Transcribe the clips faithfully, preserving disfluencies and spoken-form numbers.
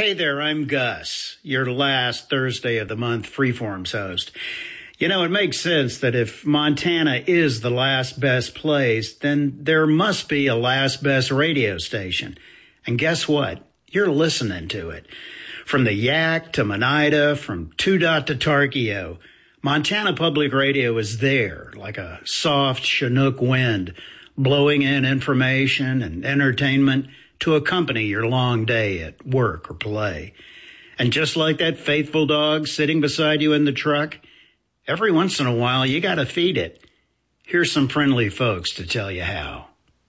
Hey there, I'm Gus, your last Thursday of the month Freeforms host. You know, it makes sense that if Montana is the last best place, then there must be a last best radio station. And guess what? You're listening to it. From the Yak to Monida, from Two Dot to Tarkio, Montana Public Radio is there like a soft Chinook wind, blowing in information and entertainment to accompany your long day at work or play. And just like that faithful dog sitting beside you in the truck, every once in a while you gotta feed it. Here's some friendly folks to tell you how.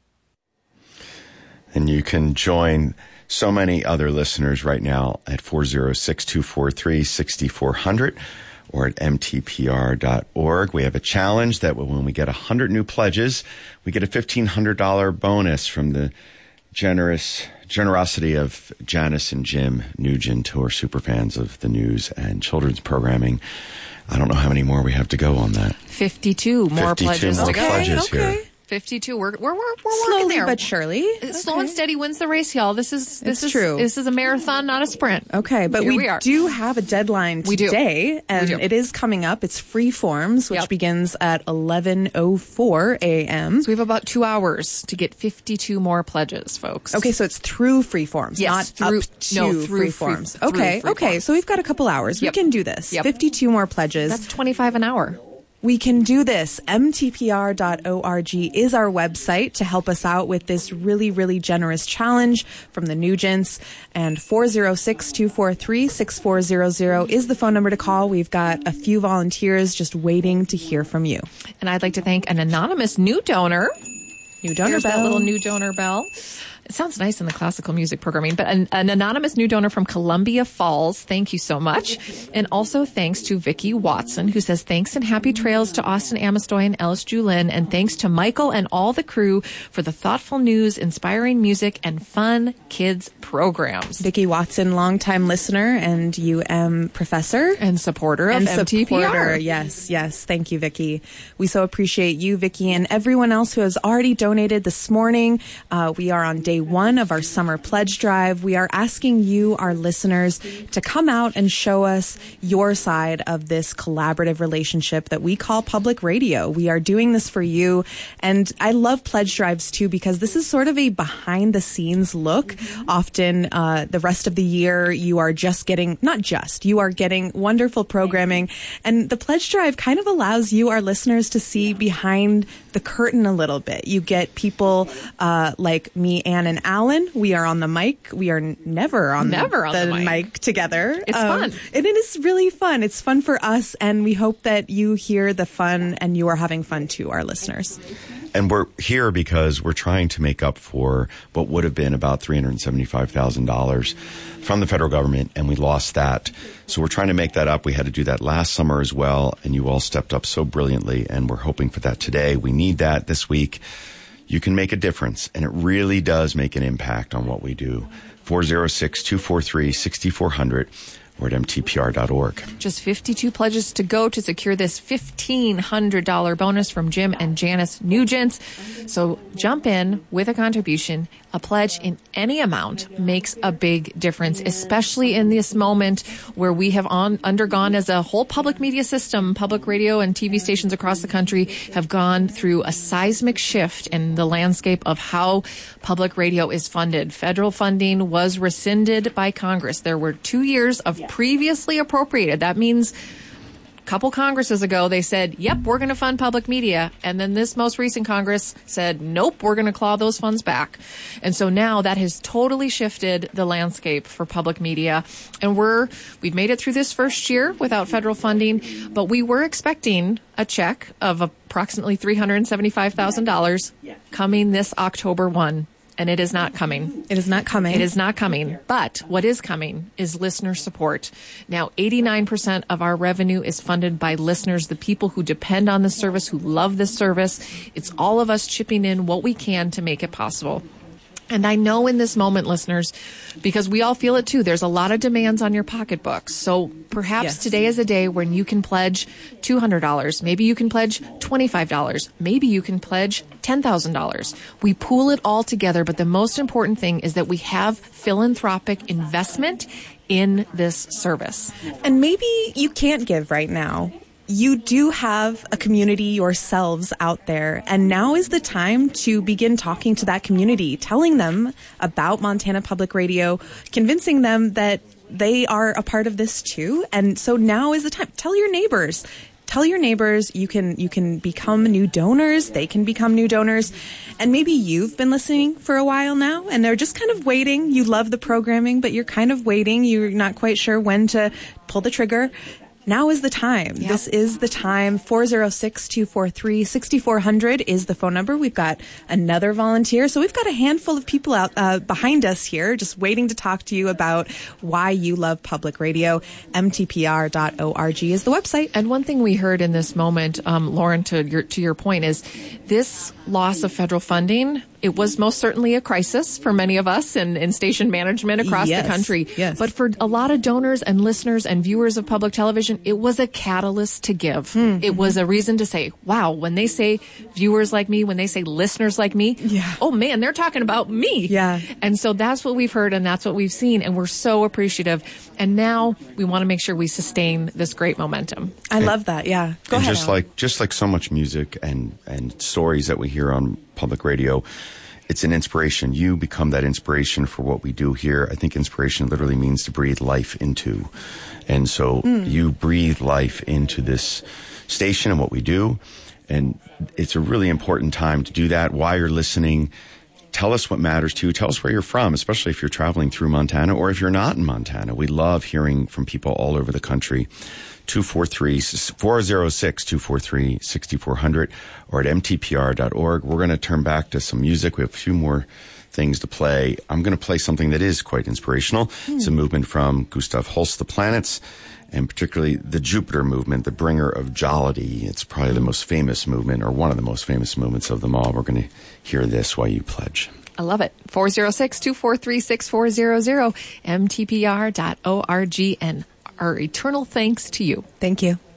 And you can join so many other listeners right now at four oh six, two four three, six four zero zero or at m t p r dot org. We have a challenge that when we get one hundred new pledges, we get a fifteen hundred dollars bonus from the generous generosity of Janice and Jim Nugent, who are super fans of the news and children's programming. I don't know how many more we have to go on that. fifty-two more fifty-two pledges more to go. pledges okay. here. fifty-two. We're we're we're, we're Slowly working there, but surely. Slow okay. and steady wins the race, y'all. This is this It's is true. This is a marathon, not a sprint. Okay, but Here we, we are. do have a deadline We do. today, and We do. it is coming up. It's Freeforms, which Yep. begins at eleven oh four a.m. So we have about two hours to get fifty-two more pledges, folks. Okay, so it's through Freeforms, Yes, not through- up to no, through free- Freeforms. through okay, Freeforms. okay, so we've got a couple hours. Yep. We can do this. Yep. fifty-two more pledges. That's twenty-five an hour. We can do this. m t p r dot org is our website to help us out with this really, really generous challenge from the Nugents. And four oh six, two four three, six four zero zero is the phone number to call. We've got a few volunteers just waiting to hear from you. And I'd like to thank an anonymous new donor. New donor Here's bell. that little new donor bell. It sounds nice in the classical music programming, but an, an anonymous new donor from Columbia Falls. Thank you so much. And also thanks to Vicki Watson, who says thanks and happy trails to Austin Amestoy and Ellis Julin. And thanks to Michael and all the crew for the thoughtful news, inspiring music, and fun kids programs. Vicki Watson, longtime listener and U M professor. And supporter of and M T P R. supporter. Yes, yes. Thank you, Vicki. We so appreciate you, Vicki, and everyone else who has already donated this morning. Uh, we are on day one of our summer pledge drive. We are asking you, our listeners, to come out and show us your side of this collaborative relationship that we call public radio. We are doing this for you. And I love pledge drives too, because this is sort of a behind the scenes look. Often, uh, the rest of the year, you are just getting, not just, you are getting wonderful programming. And the pledge drive kind of allows you, our listeners, to see behind the curtain a little bit. You get people, uh, like me, Ann, and Alan. We are on the mic. We are n- never on Never the, on the the mic. mic together. It's fun. And it is really fun. It's fun for us, and we hope that you hear the fun and you are having fun too, our listeners. And we're here because we're trying to make up for what would have been about three hundred seventy-five thousand dollars from the federal government, and we lost that. So we're trying to make that up. We had to do that last summer as well, and you all stepped up so brilliantly, and we're hoping for that today. We need that this week. You can make a difference, and it really does make an impact on what we do. four oh six, two four three, six four zero zero or at m t p r dot org. Just fifty-two pledges to go to secure this fifteen hundred dollars bonus from Jim and Janice Nugent. So jump in with a contribution. A pledge in any amount makes a big difference, especially in this moment where we have on, undergone as a whole public media system, public radio and T V stations across the country have gone through a seismic shift in the landscape of how public radio is funded. Federal funding was rescinded by Congress. There were two years of previously appropriated. That means couple Congresses ago, they said, yep, we're going to fund public media. And then this most recent Congress said, nope, we're going to claw those funds back. And so now that has totally shifted the landscape for public media. And we're, we've made it through this first year without federal funding, but we were expecting a check of approximately three hundred seventy-five thousand dollars coming this October first. And it is not coming. It is not coming. It is not coming. But what is coming is listener support. Now, eighty-nine percent of our revenue is funded by listeners, the people who depend on this service, who love this service. It's all of us chipping in what we can to make it possible. And I know in this moment, listeners, because we all feel it too, there's a lot of demands on your pocketbooks. So perhaps Yes. today is a day when you can pledge two hundred dollars. Maybe you can pledge twenty-five dollars. Maybe you can pledge ten thousand dollars. We pool it all together, but the most important thing is that we have philanthropic investment in this service. And maybe you can't give right now. You do have a community yourselves out there, and now is the time to begin talking to that community, telling them about Montana Public Radio, convincing them that they are a part of this too. And so now is the time. Tell your neighbors. Tell your neighbors you can you can become new donors. They can become new donors. And maybe you've been listening for a while now and they're just kind of waiting. You love the programming, but you're kind of waiting. You're not quite sure when to pull the trigger. Now is the time. Yep. This is the time. four oh six, two four three, six four zero zero is the phone number. We've got another volunteer. So we've got a handful of people out uh, behind us here just waiting to talk to you about why you love public radio. M T P R dot org is the website. And one thing we heard in this moment, um, Lauren, to your to your point, is this loss of federal funding. It was most certainly a crisis for many of us in, in station management across Yes, the country. yes. But for a lot of donors and listeners and viewers of public television, it was a catalyst to give. Mm-hmm. It was a reason to say, wow, when they say viewers like me, when they say listeners like me, Yeah. oh man, they're talking about me. Yeah. And so that's what we've heard and that's what we've seen. And we're so appreciative. And now we want to make sure we sustain this great momentum. I love that. Yeah. Go and ahead. just Alan. like just like so much music and and stories that we hear on public radio, it's an inspiration. You become that inspiration for what we do here. I think inspiration literally means to breathe life into. And so mm. you breathe life into this station and what we do. And it's a really important time to do that. While you're listening, tell us what matters to you. Tell us where you're from, especially if you're traveling through Montana or if you're not in Montana. We love hearing from people all over the country. two four three, four oh six, two four three, six four zero zero or at M T P R dot org. We're going to turn back to some music. We have a few more things to play. I'm going to play something that is quite inspirational. Hmm. It's a movement from Gustav Holst, The Planets, and particularly the Jupiter movement, the bringer of jollity. It's probably the most famous movement or one of the most famous movements of them all. We're going to hear this while you pledge. I love it. four oh six, two four three, six four zero zero, M T P R dot org, and our eternal thanks to you. Thank you.